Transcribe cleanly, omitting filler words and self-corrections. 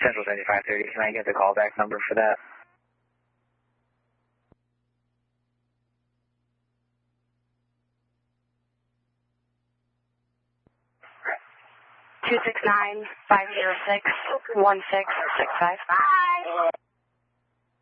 Central 7530, can I get the callback number for that? Two 269-506-1665.